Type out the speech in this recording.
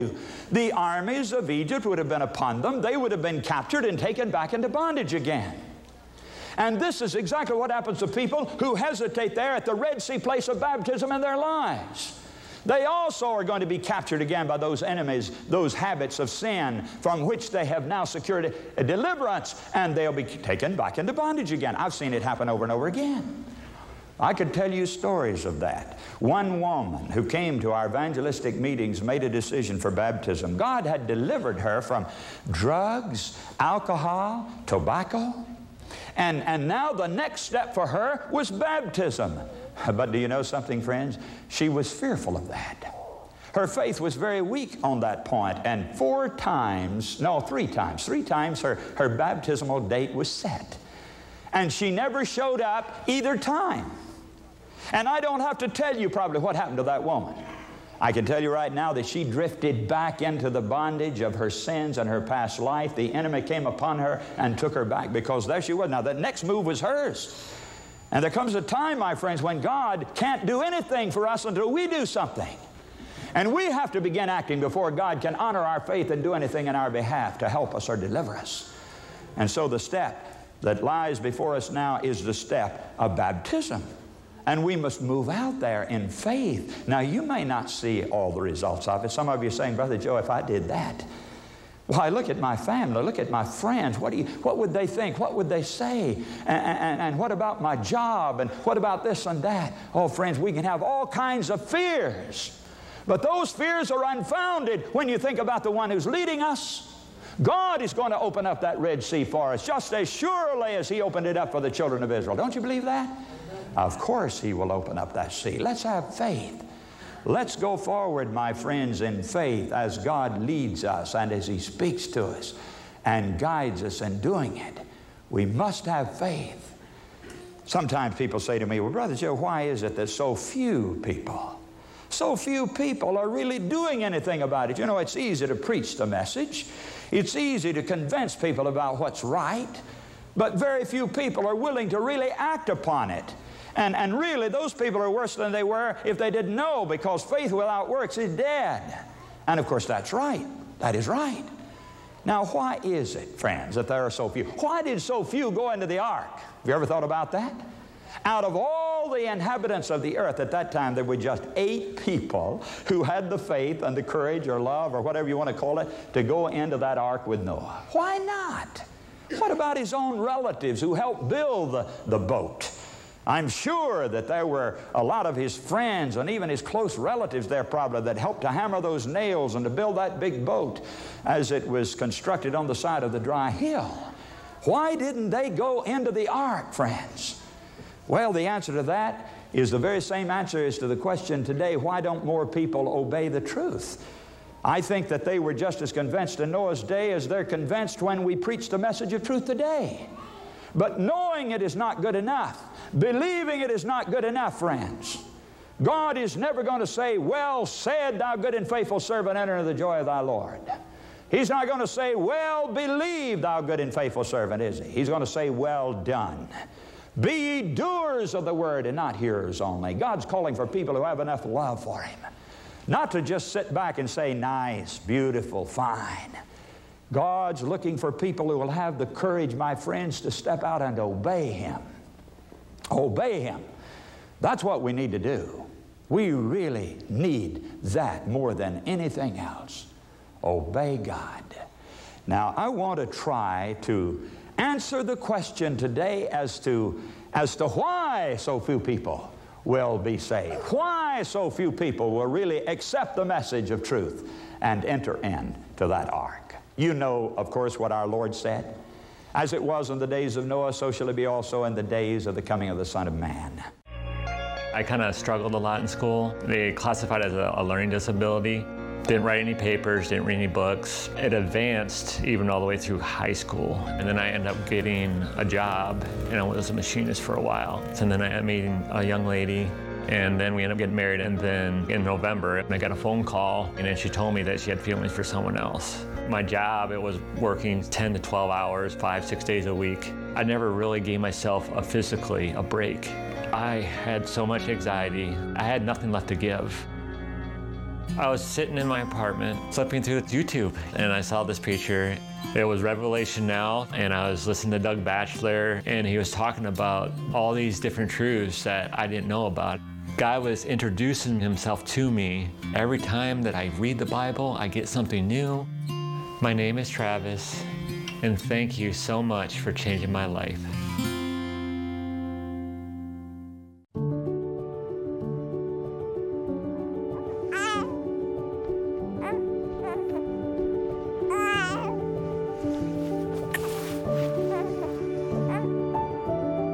The armies of Egypt would have been upon them. They would have been captured and taken back into bondage again. And this is exactly what happens to people who hesitate there at the Red Sea place of baptism in their lives. They also are going to be captured again by those enemies, those habits of sin from which they have now secured a deliverance, and they'll be taken back into bondage again. I've seen it happen over and over again. I could tell you stories of that. One woman who came to our evangelistic meetings made a decision for baptism. God had delivered her from drugs, alcohol, tobacco, and now the next step for her was baptism. But do you know something, friends? She was fearful of that. Her faith was very weak on that point, and three times her baptismal date was set. And she never showed up either time. And I don't have to tell you probably what happened to that woman. I can tell you right now that she drifted back into the bondage of her sins and her past life. The enemy came upon her and took her back, because there she was. Now, the next move was hers. And there comes a time, my friends, when God can't do anything for us until we do something. And we have to begin acting before God can honor our faith and do anything in our behalf to help us or deliver us. And so the step that lies before us now is the step of baptism. And we must move out there in faith. Now, you may not see all the results of it. Some of you are saying, Brother Joe, if I did that, why, look at my family, look at my friends. What would they think? What would they say? And what about my job? And what about this and that? Oh, friends, we can have all kinds of fears. But those fears are unfounded when you think about the one who's leading us. God is going to open up that Red Sea for us just as surely as He opened it up for the children of Israel. Don't you believe that? Of course He will open up that sea. Let's have faith. Let's go forward, my friends, in faith as God leads us and as He speaks to us and guides us in doing it. We must have faith. Sometimes people say to me, well, Brother Joe, why is it that so few people are really doing anything about it? You know, it's easy to preach the message. It's easy to convince people about what's right, but very few people are willing to really act upon it. And really, those people are worse than they were if they didn't know, because faith without works is dead. And of course, that's right. That is right. Now, why is it, friends, that there are so few? Why did so few go into the ark? Have you ever thought about that? Out of all the inhabitants of the earth at that time, there were just 8 people who had the faith and the courage or love or whatever you want to call it to go into that ark with Noah. Why not? What about his own relatives who helped build the boat? I'm sure that there were a lot of his friends and even his close relatives there probably that helped to hammer those nails and to build that big boat as it was constructed on the side of the dry hill. Why didn't they go into the ark, friends? Well, the answer to that is the very same answer as to the question today, why don't more people obey the truth? I think that they were just as convinced in Noah's day as they're convinced when we preach the message of truth today. But knowing it is not good enough. Believing it is not good enough, friends. God is never going to say, well said, thou good and faithful servant, enter into the joy of thy Lord. He's not going to say, well believed, thou good and faithful servant, is He? He's going to say, well done. Be ye doers of the word and not hearers only. God's calling for people who have enough love for Him. Not to just sit back and say, nice, beautiful, fine. God's looking for people who will have the courage, my friends, to step out and obey Him. Obey Him. That's what we need to do. We really need that more than anything else. Obey God. Now, I want to try to answer the question today as to why so few people will be saved. Why so few people will really accept the message of truth and enter into that ark. You know, of course, what our Lord said. As it was in the days of Noah, so shall it be also in the days of the coming of the Son of Man. I kind of struggled a lot in school. They classified it as a learning disability. Didn't write any papers, didn't read any books. It advanced even all the way through high school. And then I ended up getting a job, and I was a machinist for a while. And then I ended up meeting a young lady, and then we ended up getting married. And then in November, I got a phone call, and then she told me that she had feelings for someone else. My job, it was working 10 to 12 hours, 5-6 days a week. I never really gave myself physically a break. I had so much anxiety. I had nothing left to give. I was sitting in my apartment, flipping through YouTube, and I saw this preacher. It was Revelation Now, and I was listening to Doug Batchelor, and he was talking about all these different truths that I didn't know about. God was introducing himself to me. Every time that I read the Bible, I get something new. My name is Travis, and thank you so much for changing my life.